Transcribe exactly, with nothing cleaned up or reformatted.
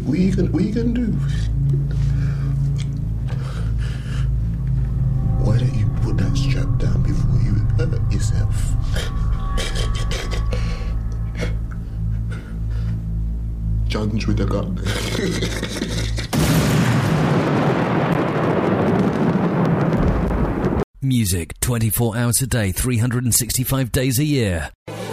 what you gonna, what you gonna do? Why don't you put that strap down before you hurt yourself? Judge with a gun. Music twenty-four hours a day, three hundred sixty-five days a year.